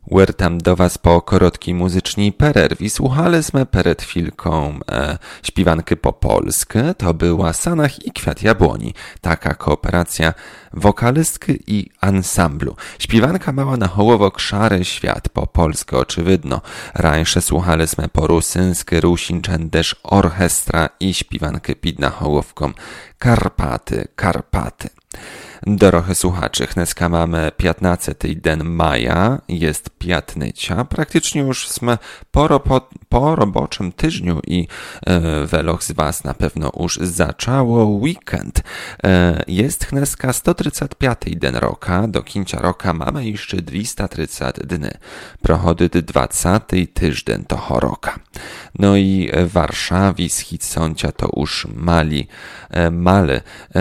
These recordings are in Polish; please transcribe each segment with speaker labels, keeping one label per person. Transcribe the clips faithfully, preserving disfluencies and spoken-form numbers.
Speaker 1: Wiertam do Was po krótkiej muzycznej pererwie. Słuchaliśmy przed chwilką e, śpiewanki po polsku. To była Sanach i Kwiat Jabłoni. Taka kooperacja wokalistki i ansamblu. Śpiewanka mała na hołowo Szary Świat po polsku oczywidno. Rańsze słuchaliśmy po rusyńsku Rusinczan też orchestra i śpiewankę pid na hołowką Karpaty, Karpaty. Doroche słuchaczy, dneska mamy piętnasty dzień maja, jest piątnica, praktycznie już jsme po, ro- po roboczym tygodniu i e, weloch z Was na pewno już zaczęło weekend. E, jest dneska sto trzydziesty piąty dzień roka, do końca roka mamy jeszcze dwieście trzydzieści dni. Prochodzi dwudziesty tydzień toho roka. No i w Warszawie z Hitsącia to już mali, e, male,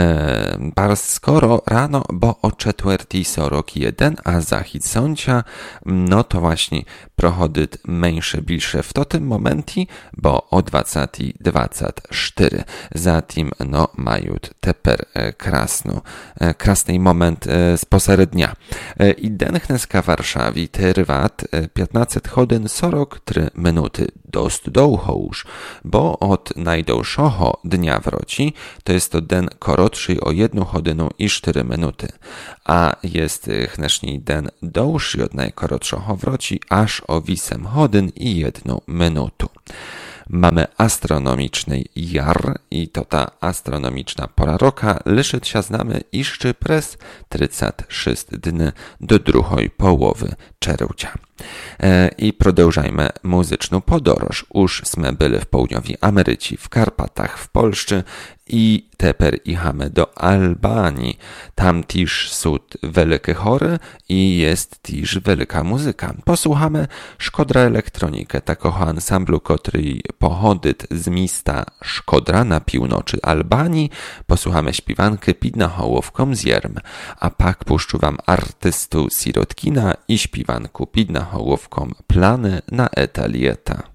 Speaker 1: e, bardzo skoro rano, bo o czwartej sorok jeden, a za Hitsącia, no to właśnie prochodzi mniejsze, bliższe w to tym momencie, bo o dwudziestej dwadzieścia cztery. Zatim, no, mają teper e, krasnu, e, krasny moment e, z poserednia. E, I den dneska w Warszawie trwat e, piętnaście godzin sorok trzy minuty. Dost długo już, bo od najdłuższego dnia wroci to jest to den korotszy o jedną godzinę i cztery minuty, a jest dneszny den dłuższy od najkorotszego wroci aż o osiem godzin i jedną minutę. Mamy astronomiczny jar i to ta astronomiczna pora roka liczyć się znamy jeszcze przez trzydzieści sześć dni do drugiej połowy czerwca. E, I продовжajmy muzyczną podróż. Już sme byli w południowej Ameryce, w Karpatach, w Polsce i teper jechamy do Albanii. Tam też są wielkie chory i jest też wielka muzyka. Posłuchamy Szkodra Elektronikę, takiego ansamblu, który pochodzi z miasta Szkodra na północy Albanii. Posłuchamy śpiewankę pid na hołowką z Jerm, a pak puszczę wam artystu Sirotkina i śpiewanku pid na hołowką Plany na eta lieta.